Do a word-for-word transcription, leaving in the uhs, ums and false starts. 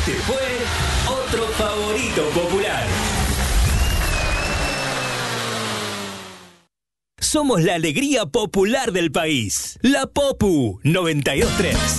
Este fue otro favorito popular. Somos la alegría popular del país. La Popu noventa y dos punto tres.